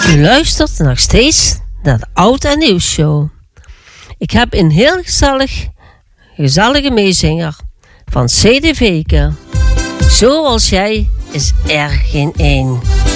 U luistert nog steeds naar de Oud en Nieuw Show. Ik heb een heel gezellige meezinger van CD Veken. Zoals jij is er geen één.